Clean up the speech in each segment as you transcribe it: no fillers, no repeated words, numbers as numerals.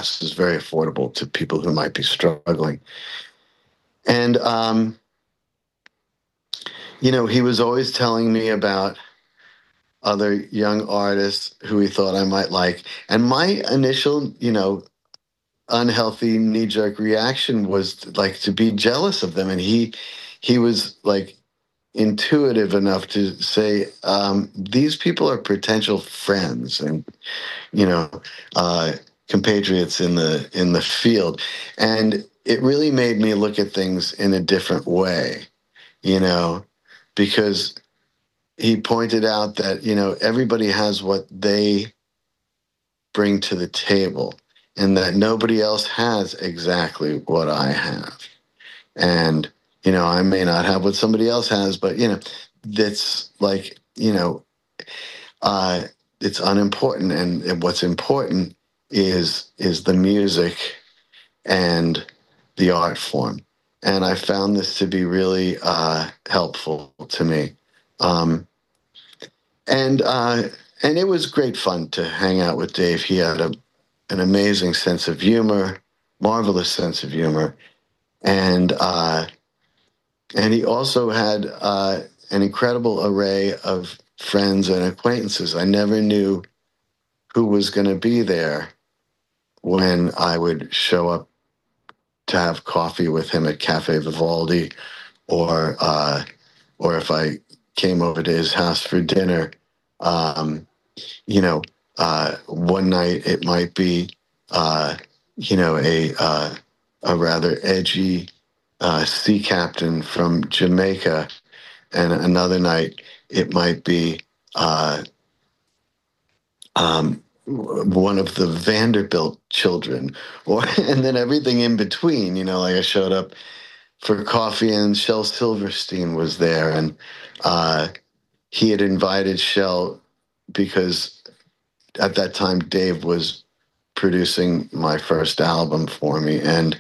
classes, very affordable to people who might be struggling. And, he was always telling me about other young artists who he thought I might like. And my initial, unhealthy knee-jerk reaction was like to be jealous of them. And he was like intuitive enough to say, these people are potential friends and, compatriots in the field. And it really made me look at things in a different way, because he pointed out that, everybody has what they bring to the table and that nobody else has exactly what I have. And, I may not have what somebody else has, but, that's like, it's unimportant. And what's important is the music and the art form. And I found this to be really helpful to me. And it was great fun to hang out with Dave. He had an amazing sense of humor, marvelous sense of humor. And he also had an incredible array of friends and acquaintances. I never knew who was going to be there when I would show up to have coffee with him at Cafe Vivaldi, or if I came over to his house for dinner. One night it might be, a rather edgy sea captain from Jamaica, and another night it might be one of the Vanderbilt children, and then everything in between. Like I showed up for coffee and Shel Silverstein was there, and he had invited Shel because at that time Dave was producing my first album for me, and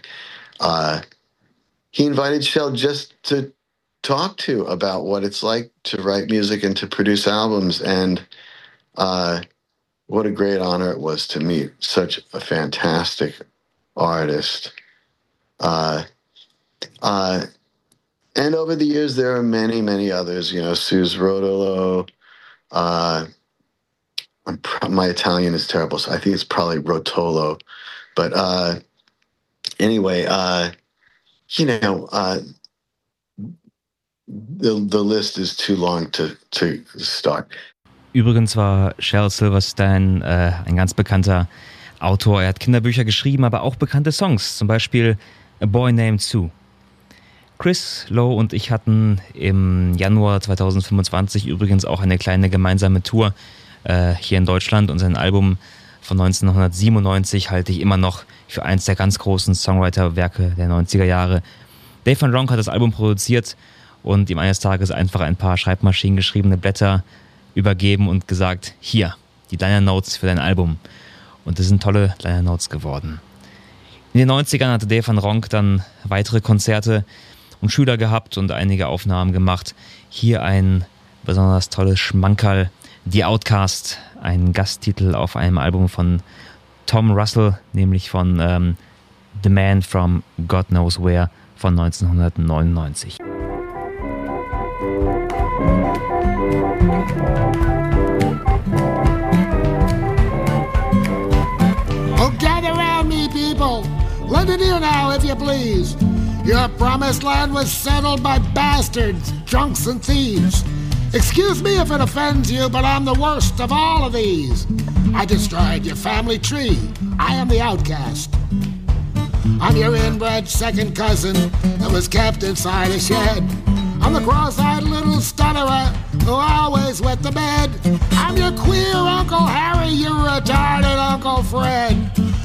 he invited Shel just to talk to about what it's like to write music and to produce albums. And what a great honor it was to meet such a fantastic artist. And over the years, there are many, many others, Suze Rodolo. My Italian is terrible, so I think it's probably Rotolo. But anyway, the list is too long to start. Übrigens war Shel Silverstein ein ganz bekannter Autor. Er hat Kinderbücher geschrieben, aber auch bekannte Songs, zum Beispiel A Boy Named Sue. Chris Lowe und ich hatten im Januar 2025 übrigens auch eine kleine gemeinsame Tour hier in Deutschland, und sein Album von 1997 halte ich immer noch für eins der ganz großen Songwriter-Werke der 90er Jahre. Dave Van Ronk hat das Album produziert und ihm eines Tages einfach ein paar schreibmaschinengeschriebene Blätter übergeben und gesagt, hier, die Liner Notes für dein Album. Und das sind tolle Liner Notes geworden. In den 90ern hatte Dave Van Ronk dann weitere Konzerte und Schüler gehabt und einige Aufnahmen gemacht. Hier ein besonders tolles Schmankerl, The Outcast, ein Gasttitel auf einem Album von Tom Russell, nämlich von The Man from God Knows Where von 1999. Oh, gather round me, people. Lend an ear now, if you please. Your promised land was settled by bastards, drunks, and thieves. Excuse me if it offends you, but I'm the worst of all of these. I destroyed your family tree. I am the outcast. I'm your inbred second cousin that was kept inside a shed. I'm the cross-eyed little stutterer who always wet the bed. I'm your queer Uncle Harry, your retarded Uncle Fred.